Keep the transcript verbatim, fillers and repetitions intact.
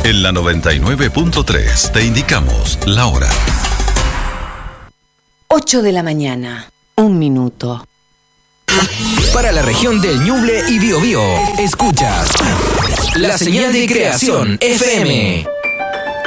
En la noventa y nueve punto tres te indicamos la hora. ocho de la mañana, un minuto. Para la región del Ñuble y Biobío, escuchas la señal de Creación F M.